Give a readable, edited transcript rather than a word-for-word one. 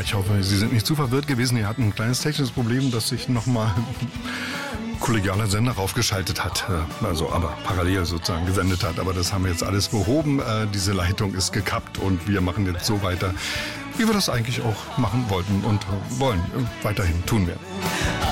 ich hoffe, Sie sind nicht zu verwirrt gewesen. Wir hatten ein kleines technisches Problem, dass sich nochmal kollegialer Sender raufgeschaltet hat, also aber parallel sozusagen gesendet hat. Aber das haben wir jetzt alles behoben. Diese Leitung ist gekappt und wir machen jetzt so weiter, wie wir das eigentlich auch machen wollten und wollen. Weiterhin tun wir.